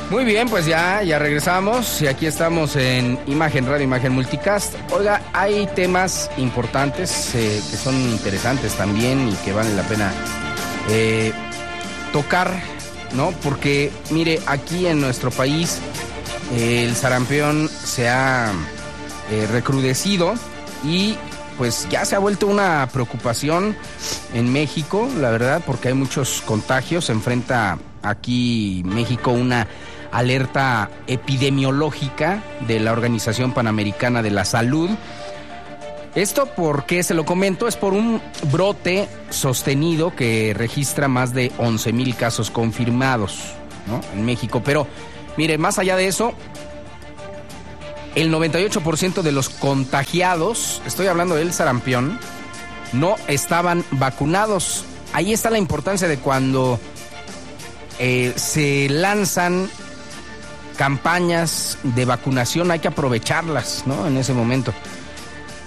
Muy bien, pues ya regresamos y aquí estamos en Imagen Radio, Imagen Multicast. Oiga, hay temas importantes que son interesantes también y que vale la pena tocar, ¿no? Porque, mire, aquí en nuestro país el sarampión se ha recrudecido y pues ya se ha vuelto una preocupación en México, la verdad, porque hay muchos contagios. Se enfrenta aquí México una alerta epidemiológica de la Organización Panamericana de la Salud. Esto, ¿por qué se lo comento? Es por un brote sostenido que registra más de 11,000 casos confirmados, ¿no?, en México. Pero, mire, más allá de eso, el 98% de los contagiados, estoy hablando del sarampión, no estaban vacunados. Ahí está la importancia de cuando se lanzan campañas de vacunación, hay que aprovecharlas, ¿no?, en ese momento.